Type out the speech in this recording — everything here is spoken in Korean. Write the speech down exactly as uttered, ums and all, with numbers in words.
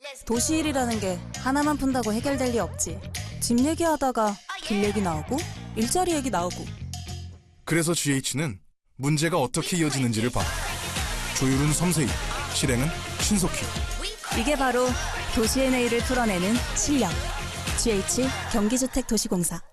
도시일이라는 게 하나만 푼다고 해결될 리 없지. 집 얘기하다가 길 얘기 나오고 일자리 얘기 나오고. 그래서 지에이치는 문제가 어떻게 이어지는지를 봐. 조율은 섬세히, 실행은 신속히. 이게 바로 도시 엔 에이를 풀어내는 실력. 지에이치 경기주택도시공사.